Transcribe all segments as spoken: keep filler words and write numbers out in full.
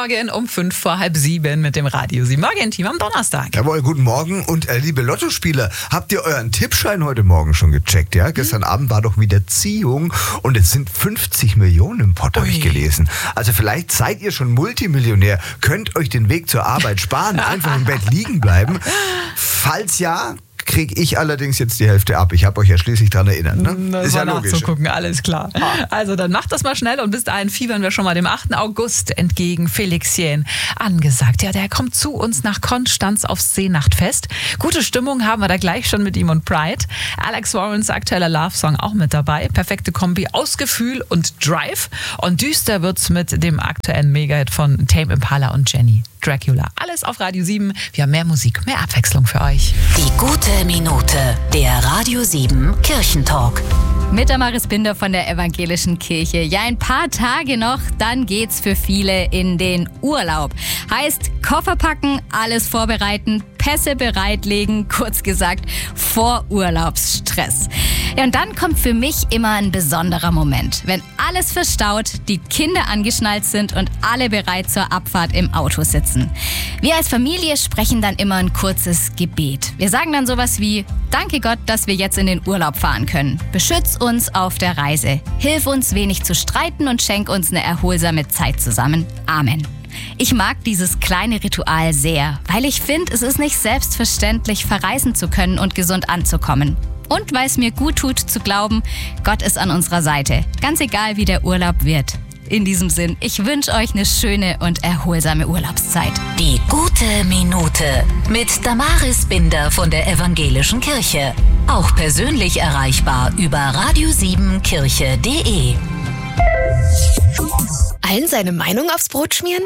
Morgen um fünf vor halb sieben mit dem Radio sieben Morgen-Team am Donnerstag. Jawohl, guten Morgen. Und äh, liebe Lottospieler, habt ihr euren Tippschein heute Morgen schon gecheckt? Ja, gestern hm. Abend war doch wieder Ziehung und es sind fünfzig Millionen im Pott, habe ich gelesen. Also vielleicht seid ihr schon Multimillionär, könnt euch den Weg zur Arbeit sparen, einfach im Bett liegen bleiben. Falls ja, kriege ich allerdings jetzt die Hälfte ab. Ich habe euch ja schließlich daran erinnert. Ne? Das ist ja logisch. Nachzugucken, alles klar. Also dann macht das mal schnell und bis dahin fiebern wir schon mal dem achten August entgegen. Felix Jähn angesagt. Ja, der kommt zu uns nach Konstanz aufs Seenachtfest. Gute Stimmung haben wir da gleich schon mit ihm und Pride. Alex Warrens aktueller Love-Song auch mit dabei. Perfekte Kombi aus Gefühl und Drive. Und düster wird's mit dem aktuellen Mega-Hit von Tame Impala und Jenny. Dracula. Alles auf Radio sieben. Wir haben mehr Musik, mehr Abwechslung für euch. Die gute Minute, der Radio sieben Kirchentalk. Mit Damaris Binder von der Evangelischen Kirche. Ja, ein paar Tage noch, dann geht's für viele in den Urlaub. Heißt, Koffer packen, alles vorbereiten, Pässe bereitlegen, kurz gesagt, Vorurlaubsstress. Ja, und dann kommt für mich immer ein besonderer Moment, wenn alles verstaut, die Kinder angeschnallt sind und alle bereit zur Abfahrt im Auto sitzen. Wir als Familie sprechen dann immer ein kurzes Gebet. Wir sagen dann sowas wie: Danke Gott, dass wir jetzt in den Urlaub fahren können. Beschütz uns auf der Reise. Hilf uns, wenig zu streiten und schenk uns eine erholsame Zeit zusammen. Amen. Ich mag dieses kleine Ritual sehr, weil ich finde, es ist nicht selbstverständlich, verreisen zu können und gesund anzukommen. Und weil es mir gut tut zu glauben, Gott ist an unserer Seite, ganz egal wie der Urlaub wird. In diesem Sinn, ich wünsche euch eine schöne und erholsame Urlaubszeit. Die gute Minute mit Damaris Binder von der Evangelischen Kirche. Auch persönlich erreichbar über radio sieben kirche punkt de. Allen seine Meinung aufs Brot schmieren?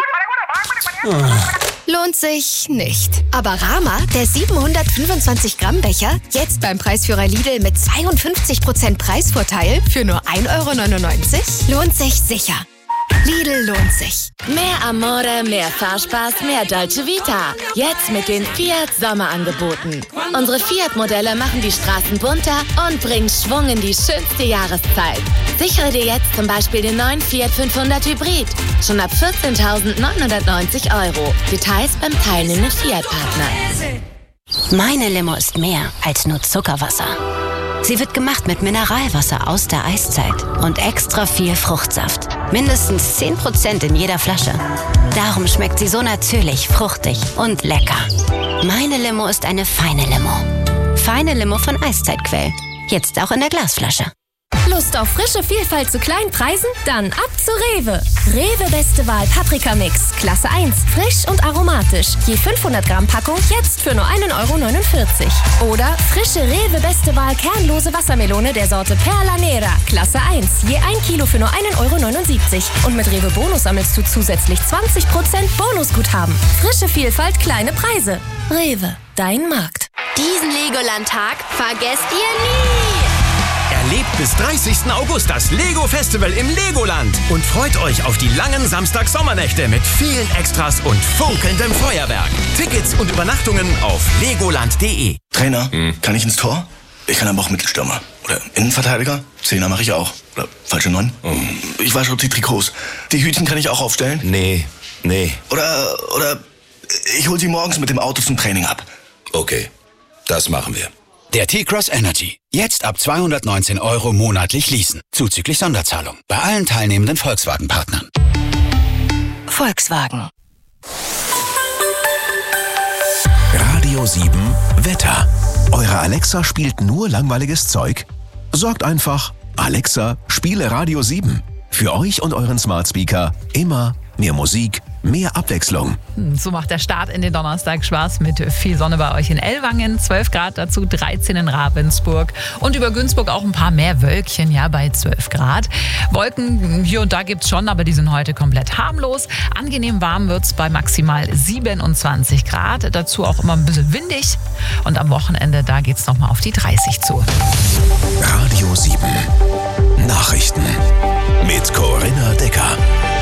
Lohnt sich nicht. Aber Rama, der siebenhundertfünfundzwanzig Gramm Becher, jetzt beim Preisführer Lidl mit zweiundfünfzig Prozent Preisvorteil für nur ein Euro neunundneunzig, lohnt sich sicher. Lidl lohnt sich. Mehr Amore, mehr Fahrspaß, mehr Dolce Vita. Jetzt mit den Fiat Sommerangeboten. Unsere Fiat-Modelle machen die Straßen bunter und bringen Schwung in die schönste Jahreszeit. Sichere dir jetzt zum Beispiel den neuen Fiat fünfhundert Hybrid. Schon ab vierzehntausendneunhundertneunzig Euro. Details beim teilnehmenden Fiat-Partner. Meine Limo ist mehr als nur Zuckerwasser. Sie wird gemacht mit Mineralwasser aus der Eiszeit und extra viel Fruchtsaft. Mindestens zehn Prozent in jeder Flasche. Darum schmeckt sie so natürlich, fruchtig und lecker. Meine Limo ist eine feine Limo. Feine Limo von Eiszeitquell. Jetzt auch in der Glasflasche. Lust auf frische Vielfalt zu kleinen Preisen? Dann ab zu Rewe. Rewe Beste Wahl Paprika-Mix. Klasse eins. Frisch und aromatisch. Je fünfhundert Gramm Packung jetzt für nur ein Euro neunundvierzig. Oder frische Rewe Beste Wahl kernlose Wassermelone der Sorte Perla Nera. Klasse eins. Je ein Kilo für nur ein Euro neunundsiebzig. Und mit Rewe Bonus sammelst du zusätzlich zwanzig Prozent Bonusguthaben. Frische Vielfalt, kleine Preise. Rewe, dein Markt. Diesen Legoland-Tag vergesst ihr nie. Erlebt bis dreißigsten August das Lego-Festival im Legoland und freut euch auf die langen Samstag-Sommernächte mit vielen Extras und funkelndem Feuerwerk. Tickets und Übernachtungen auf legoland punkt de. Trainer, hm. kann ich ins Tor? Ich kann aber auch Mittelstürmer. Oder Innenverteidiger? Zehner mache ich auch. Oder falsche Neun? Hm. Ich wasche die Trikots. Die Hütchen kann ich auch aufstellen? Nee, nee. Oder, oder ich hol sie morgens mit dem Auto zum Training ab. Okay, das machen wir. Der T-Cross Energy. Jetzt ab zweihundertneunzehn Euro monatlich leasen. Zuzüglich Sonderzahlung. Bei allen teilnehmenden Volkswagen-Partnern. Volkswagen. Radio sieben Wetter. Eure Alexa spielt nur langweiliges Zeug? Sorgt einfach, Alexa, spiele Radio sieben. Für euch und euren Smart Speaker immer mehr Musik, mehr Abwechslung. So macht der Start in den Donnerstag Spaß mit viel Sonne bei euch in Ellwangen, zwölf Grad dazu, dreizehn in Ravensburg und über Günzburg auch ein paar mehr Wölkchen, ja, bei zwölf Grad. Wolken hier und da gibt's schon, aber die sind heute komplett harmlos. Angenehm warm wird's bei maximal siebenundzwanzig Grad, dazu auch immer ein bisschen windig und am Wochenende, da geht's nochmal auf die dreißig zu. Radio sieben Nachrichten mit Corinna Decker.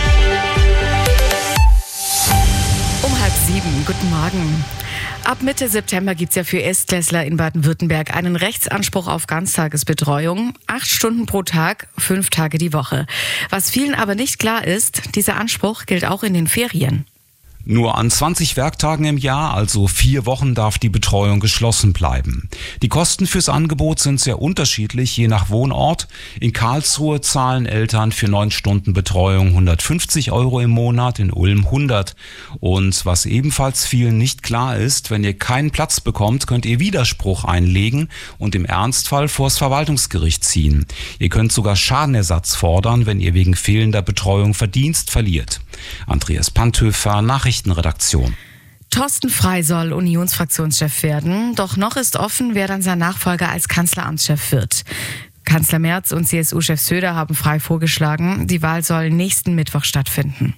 Um halb sieben, guten Morgen. Ab Mitte September gibt es ja für Erstklässler in Baden-Württemberg einen Rechtsanspruch auf Ganztagesbetreuung. Acht Stunden pro Tag, fünf Tage die Woche. Was vielen aber nicht klar ist, dieser Anspruch gilt auch in den Ferien. Nur an zwanzig Werktagen im Jahr, also vier Wochen, darf die Betreuung geschlossen bleiben. Die Kosten fürs Angebot sind sehr unterschiedlich, je nach Wohnort. In Karlsruhe zahlen Eltern für neun Stunden Betreuung hundertfünfzig Euro im Monat, in Ulm hundert. Und was ebenfalls vielen nicht klar ist, wenn ihr keinen Platz bekommt, könnt ihr Widerspruch einlegen und im Ernstfall vors Verwaltungsgericht ziehen. Ihr könnt sogar Schadenersatz fordern, wenn ihr wegen fehlender Betreuung Verdienst verliert. Andreas Panthöfer, Nachrichtenredaktion. Thorsten Frey soll Unionsfraktionschef werden, doch noch ist offen, wer dann sein Nachfolger als Kanzleramtschef wird. Kanzler Merz und C S U-Chef Söder haben Frey vorgeschlagen, die Wahl soll nächsten Mittwoch stattfinden.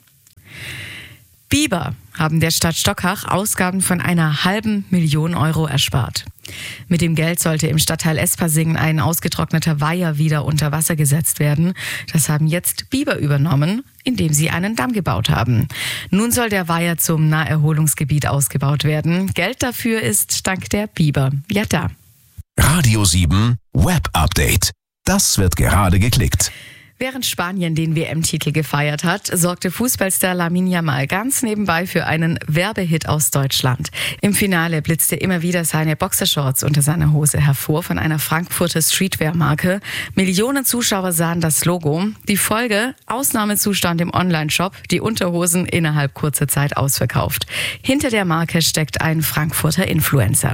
Biber haben der Stadt Stockach Ausgaben von einer halben Million Euro erspart. Mit dem Geld sollte im Stadtteil Espersingen ein ausgetrockneter Weiher wieder unter Wasser gesetzt werden. Das haben jetzt Biber übernommen, indem sie einen Damm gebaut haben. Nun soll der Weiher zum Naherholungsgebiet ausgebaut werden. Geld dafür ist dank der Biber ja da. Radio sieben Web Update. Das wird gerade geklickt. Während Spanien den W M-Titel gefeiert hat, sorgte Fußballstar Lamine Yamal ganz nebenbei für einen Werbehit aus Deutschland. Im Finale blitzte immer wieder seine Boxershorts unter seiner Hose hervor von einer Frankfurter Streetwear-Marke. Millionen Zuschauer sahen das Logo. Die Folge: Ausnahmezustand im Onlineshop, die Unterhosen innerhalb kurzer Zeit ausverkauft. Hinter der Marke steckt ein Frankfurter Influencer.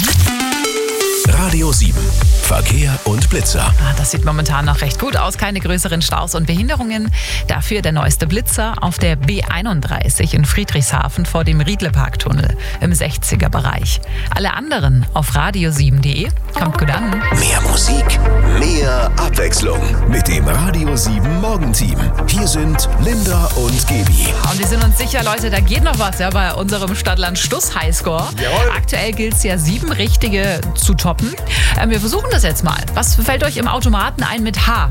Radio sieben. Verkehr und Blitzer. Ah, das sieht momentan noch recht gut aus. Keine größeren Staus und Behinderungen. Dafür der neueste Blitzer auf der B einunddreißig in Friedrichshafen vor dem Riedleparktunnel im sechziger Bereich. Alle anderen auf radio sieben punkt de. Kommt gut an. Mehr Musik, mehr Abwechslung mit dem Radio sieben Morgenteam. Hier sind Linda und Gebi. Und wir sind uns sicher, Leute, da geht noch was ja, bei unserem Stadtland-Stuss-Highscore. Aktuell gilt es ja, sieben richtige zu toppen. Ähm, wir versuchen das jetzt mal. Was fällt euch im Automaten ein mit H?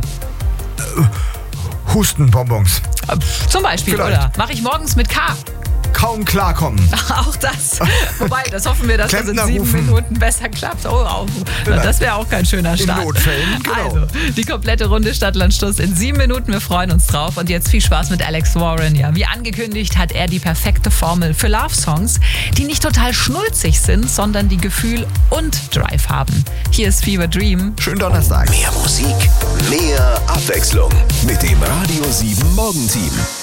Äh, Hustenbonbons. Äh, zum Beispiel, Vielleicht. Oder? Mache ich morgens mit K? Kaum klarkommen. Auch das. Wobei, das hoffen wir, dass das in Klempner sieben rufen. Minuten besser klappt. Oh, oh. Na, das wäre auch kein schöner Start. In Notfällen, genau. Also, die komplette Runde Stadtlandstuss in sieben Minuten. Wir freuen uns drauf. Und jetzt viel Spaß mit Alex Warren. Ja, wie angekündigt hat er die perfekte Formel für Love-Songs, die nicht total schnulzig sind, sondern die Gefühl und Drive haben. Hier ist Fever Dream. Schönen Donnerstag. Mehr Musik, mehr Abwechslung mit dem Radio sieben Morgenteam.